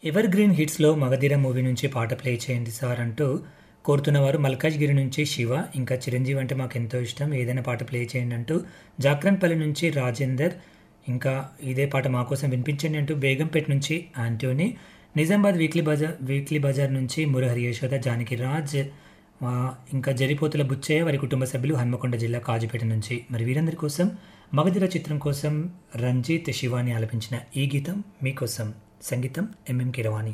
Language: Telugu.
ఎవర్ గ్రీన్ హిట్స్లో మగధీర మూవీ నుంచి పాట ప్లే చేయండి సార్ అంటూ కోరుతున్నవారు మల్కాజ్గిరి నుంచి శివ, ఇంకా చిరంజీవి అంటే మాకు ఎంతో ఇష్టం, ఏదైనా పాట ప్లే చేయండి అంటూ జాక్రన్పల్లి నుంచి రాజేందర్, ఇంకా ఇదే పాట మా కోసం వినిపించండి అంటూ బేగంపేట నుంచి ఆంటోనీ, నిజామాబాద్ వీక్లీ బజార్ నుంచి మురహరి యశోద, జానకి రాజ్, ఇంకా జరిపోతుల బుచ్చయ్య వారి కుటుంబ సభ్యులు హన్మకొండ జిల్లా కాజుపేట నుంచి. మరి వీరందరి కోసం మగధీర చిత్రం కోసం రంజిత్ శివాని ఆలపించిన ఈ గీతం మీకోసం. సంగీతం ఎంఎం కీరవాణి.